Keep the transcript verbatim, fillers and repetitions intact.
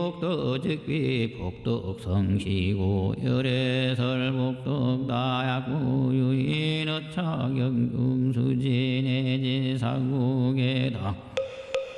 복덕 즉위 복덕 성시고 열애설 복덕 다약구 유인어착 영금수진 해진사국에다